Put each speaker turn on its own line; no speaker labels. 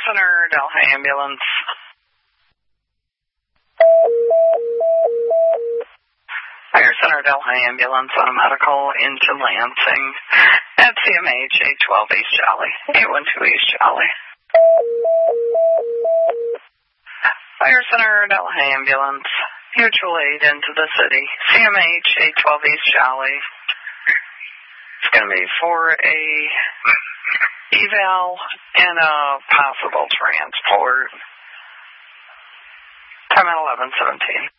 Center, Delhi Ambulance. Fire Center, Delhi Ambulance on a medical into Lansing at CMH 812 East Jolly, 812 East Jolly. Fire Center, Delhi Ambulance, mutual aid into the city, CMH 812 East Jolly. It's going to be for a eval and a possible transport. Time at 11:17.